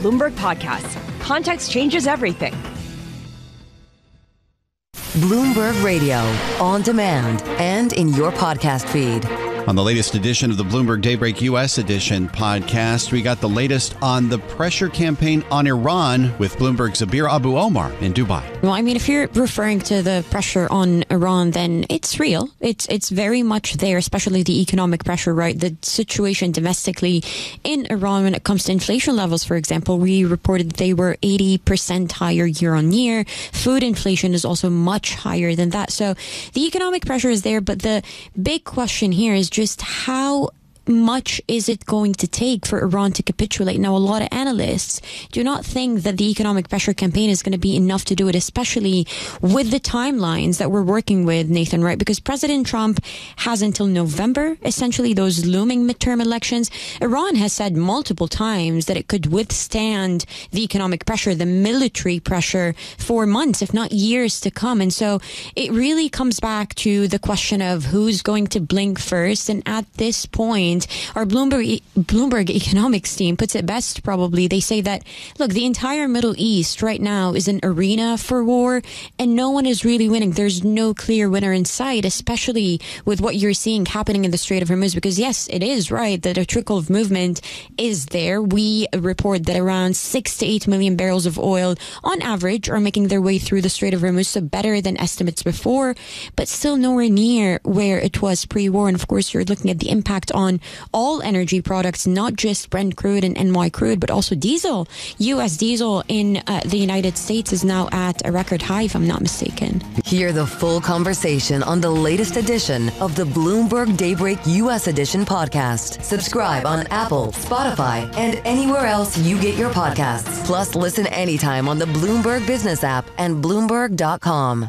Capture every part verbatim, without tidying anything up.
Bloomberg Podcast. Context changes everything. Bloomberg Radio, on demand and in your podcast feed. On the latest edition of the Bloomberg Daybreak U S Edition podcast, we got the latest on the pressure campaign on Iran with Bloomberg's Abir Abu Omar in Dubai. Well, I mean, if you're referring to the pressure on Iran, then it's real. It's it's very much there, especially the economic pressure, right? The situation domestically in Iran when it comes to inflation levels, for example, we reported they were eighty percent higher year on year. Food inflation is also much higher than that. So the economic pressure is there, but the big question here is just how much is it going to take for Iran to capitulate? Now, a lot of analysts do not think that the economic pressure campaign is going to be enough to do it, especially with the timelines that we're working with, Nathan, right? Because President Trump has until November, essentially those looming midterm elections. Iran has said multiple times that it could withstand the economic pressure, the military pressure for months, if not years to come. And so it really comes back to the question of who's going to blink first. And at this point, our Bloomberg Bloomberg economics team puts it best, probably. They say that, look, the entire Middle East right now is an arena for war, and no one is really winning. There's no clear winner in sight, especially with what you're seeing happening in the Strait of Hormuz, because, yes, it is right that a trickle of movement is there. We report that around six to eight million barrels of oil, on average, are making their way through the Strait of Hormuz, so better than estimates before, but still nowhere near where it was pre-war. And, of course, you're looking at the impact on all energy products, not just Brent crude and N Y crude, but also diesel. U S diesel in uh, the United States is now at a record high, if I'm not mistaken. Hear the full conversation on the latest edition of the Bloomberg Daybreak U S Edition podcast. Subscribe on Apple, Spotify, and anywhere else you get your podcasts. Plus, listen anytime on the Bloomberg Business app and Bloomberg dot com.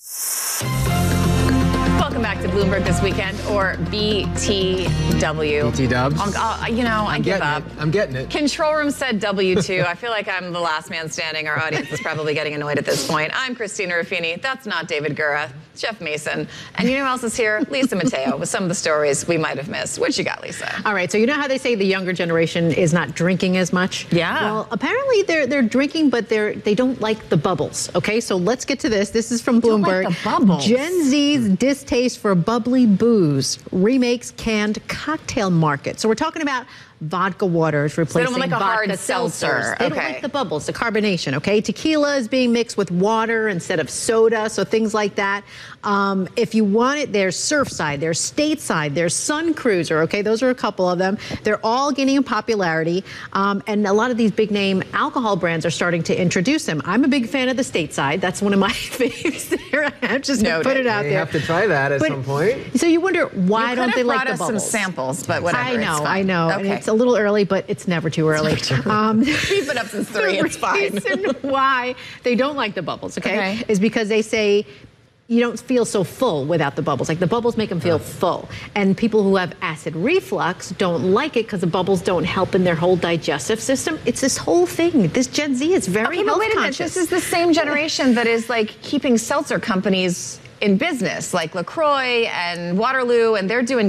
Welcome back to Bloomberg This Weekend, or B T W. B T Dubs. Uh, you know, I I'm give getting up. It. I'm getting it. Control Room said W two. I feel like I'm the last man standing. Our audience is probably getting annoyed at this point. I'm Christina Ruffini. That's not David Gura. Jeff Mason. And you know who else is here? Lisa Mateo with some of the stories we might have missed. What you got, Lisa? All right. So you know how they say the younger generation is not drinking as much? Yeah. Well, apparently they're they're drinking, but they're they don't like the bubbles. Okay. So let's get to this. This is from Bloomberg. Don't like the bubbles. Gen Z's distaste for bubbly booze remakes canned cocktail market. So we're talking about vodka waters replacing so they don't like a vodka hard seltzer. seltzers. They okay. don't like the bubbles, the carbonation, okay? Tequila is being mixed with water instead of soda, so things like that. Um, if you want it, there's Surfside, there's Stateside, there's Sun Cruiser, okay? Those are a couple of them. They're all gaining in popularity, um, and a lot of these big name alcohol brands are starting to introduce them. I'm a big fan of the Stateside. That's one of my faves there. I'm just going to put it out you there. You have to try that at but, some point. So you wonder, why you don't they like the us bubbles? some samples, but whatever. I know, it's I know. Okay. And it's a little early, but it's never too early. Um, We've been up since three. It's fine. The reason why they don't like the bubbles, okay, okay, is because they say you don't feel so full without the bubbles. Like the bubbles make them feel full. And people who have acid reflux don't like it because the bubbles don't help in their whole digestive system. It's this whole thing. This Gen Z is very okay, health but wait a minute. conscious. This is the same generation that is like keeping seltzer companies in business, like LaCroix and Waterloo, and they're doing